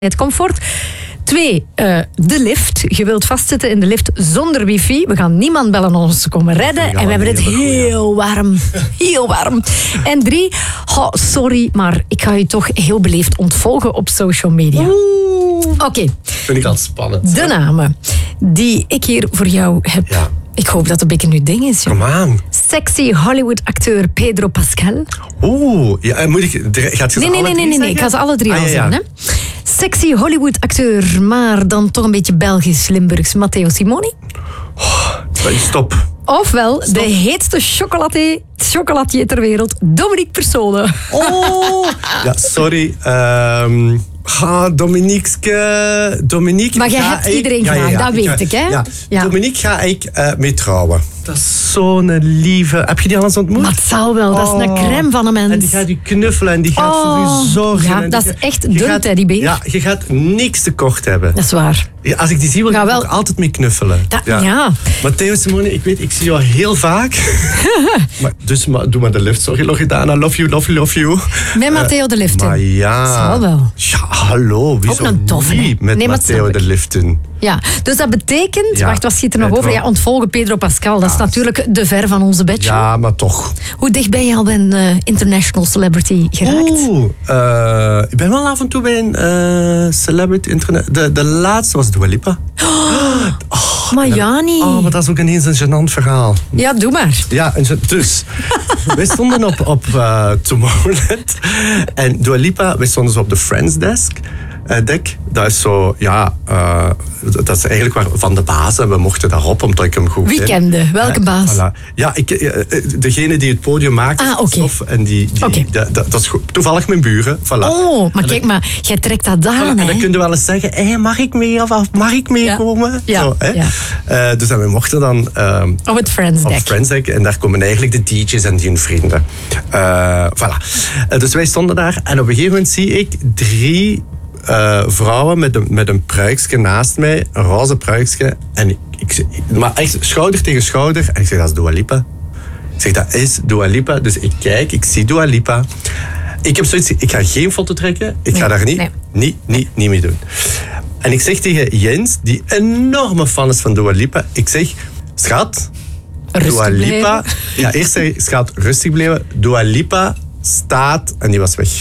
Het comfort. 2, de lift. Je wilt vastzitten in de lift zonder wifi. We gaan niemand bellen om ons te komen redden. En we hebben het heel warm. Heel warm. En 3, sorry, maar ik ga je toch heel beleefd ontvolgen op social media. Oké. Vind ik al spannend. De namen die ik hier voor jou heb. Ja. Ik hoop dat het een beetje nu ding is. Kom aan. Sexy Hollywood-acteur Pedro Pascal. Ja, moet ik... Gaat je ze alle drie Nee. zeggen? Ik ga ze alle drie al ja. zeggen. Hè? Sexy Hollywood-acteur, maar dan toch een beetje Belgisch-Limburgs Matteo Simoni. Stop. Ofwel de heetste chocolatier ter wereld, Dominique Persone. Ja, sorry. Dominique... Maar jij hebt iedereen graag, dat weet ik, hè? Ja. Dominique ga ik mee trouwen. Dat is zo'n lieve... Heb je die al eens ontmoet? Maar het zal wel, dat is een crème van een mens. En die gaat u knuffelen en die gaat voor u zorgen. Ja, dat is echt de teddybeer. Ja, je gaat niks tekort hebben. Dat is waar. Ja, als ik die zie, wil ik ook altijd mee knuffelen. Ja. Matteo Simoni, ik zie jou heel vaak. Doe maar de lift. Sorry, Loredana. Love you. Met Matteo de lift in. Maar ja. Dat zal wel. Ja, hallo. Wie zou niet met Matteo de lift in? Ja, dus dat betekent... Ja. Wacht, wat schiet er nog over? Ja, ontvolgen Pedro Pascal. Dat is natuurlijk de ver van onze bedshow. Ja, maar toch. Hoe dicht ben je al bij een international celebrity geraakt? Ik ben wel af en toe bij een celebrity internet. De laatste was Dua Lipa. Maar Jani. Maar dat is ook ineens een gênant verhaal. Ja, doe maar. Ja, dus wij stonden op Tomorrowland. En Dua Lipa, wij stonden zo op de Friends deck. Dat is zo, dat is eigenlijk waar van de baas. En we mochten daarop, omdat ik hem goed Wie ken. kende? Welke baas? Voilà. Ja, degene die het podium maakt. Oké. En dat is goed. Toevallig mijn buren. Voilà. Maar kijk maar, jij trekt dat aan, En dan kun je wel eens zeggen, mag ik mee of mag ik meekomen? Ja. Zo, hè? Dus we mochten dan... op het Friends deck. Op Friends deck. En daar komen eigenlijk de DJ's en hun vrienden. Voilà. Dus wij stonden daar. En op een gegeven moment zie ik 3... vrouwen met een pruikje naast mij, een roze pruikje. En maar echt schouder tegen schouder. En ik zeg, dat is Dua Lipa. Ik zeg, dat is Dua Lipa. Dus ik kijk, ik zie Dua Lipa. Ik heb zoiets, ik ga geen foto trekken. Ik ga daar niet mee doen. En ik zeg tegen Jens, die enorme fan is van Dua Lipa. Ik zeg, schat, Dua Lipa... Ja, eerst zeg ik, schat, rustig blijven. Dua Lipa staat... En die was weg.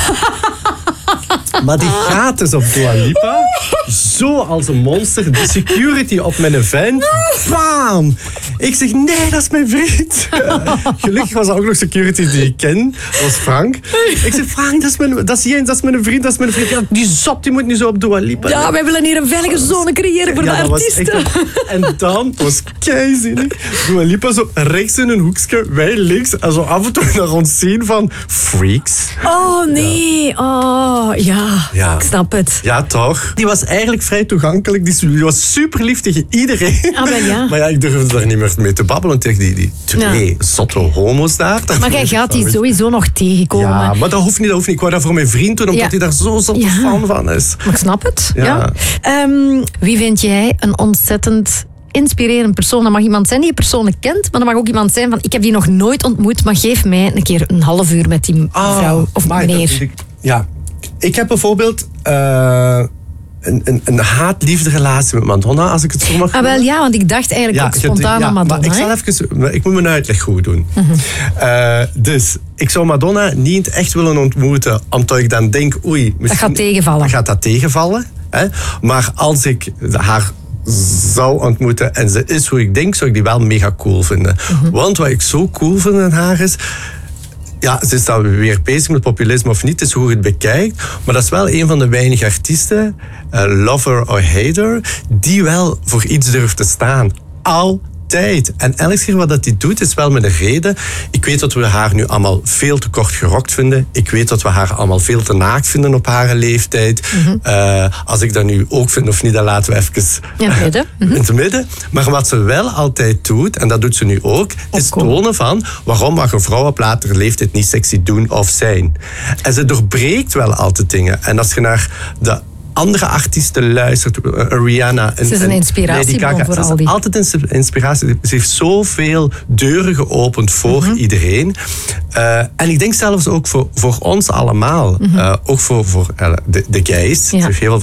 Maar die gaat dus op Dua Lipa, zo als een monster, de security op mijn vent, bam! Ik zeg, nee, dat is mijn vriend. Gelukkig was er ook nog security die ik ken, dat was Frank. Ik zeg, Frank, dat is Jens, dat is mijn vriend. Ja, die zot, die moet nu zo op Dua Lipa. Ja, wij willen hier een veilige zone creëren voor de artiesten. En dan was keizinnig. Dua Lipa zo rechts in een hoekje, wij links, en zo af en toe naar ons zien van freaks. Oh, nee. Ja, ik snap het. Ja, toch? Die was eigenlijk vrij toegankelijk. Die was super lief tegen iedereen. Maar ja, ik durfde daar niet meer mee te babbelen tegen die 2 zotte homo's daar. Maar jij gaat die sowieso nog tegenkomen. Ja, maar dat hoeft niet. Ik wou dat voor mijn vriend doen, omdat hij daar zo zotte fan van is. Maar ik snap het. Ja. Wie vind jij een ontzettend inspirerend persoon? Dat mag iemand zijn die je persoonlijk kent, maar dat mag ook iemand zijn van, ik heb die nog nooit ontmoet, maar geef mij een keer een half uur met die vrouw of meneer. Ik heb bijvoorbeeld een haat-liefde relatie met Madonna, als ik het zo mag noemen. Wel ja, want ik dacht eigenlijk ook spontaan aan Madonna. Maar ik moet mijn uitleg goed doen. Dus ik zou Madonna niet echt willen ontmoeten, omdat ik dan denk, oei... Dat gaat tegenvallen. Dan gaat dat tegenvallen. Hè? Maar als ik haar zou ontmoeten en ze is hoe ik denk, zou ik die wel mega cool vinden. Want wat ik zo cool vind aan haar is... Ja, ze is dan weer bezig met populisme of niet, is hoe je het bekijkt. Maar dat is wel een van de weinige artiesten, lover or hater, die wel voor iets durft te staan. Altijd. En elke keer wat dat hij doet, is wel met een reden. Ik weet dat we haar nu allemaal veel te kort gerokt vinden. Ik weet dat we haar allemaal veel te naakt vinden op haar leeftijd. Als ik dat nu ook vind of niet, dan laten we even in het midden. In het midden. Maar wat ze wel altijd doet, en dat doet ze nu ook, is tonen van waarom mag een vrouw op latere leeftijd niet sexy doen of zijn. En ze doorbreekt wel altijd dingen. En als je naar de andere artiesten luistert. Rihanna. Ze is een inspiratiebron voor al die. Altijd een inspiratie. Ze heeft zoveel deuren geopend voor iedereen. En ik denk zelfs ook voor ons allemaal. Ook voor de guys. Ze heeft heel veel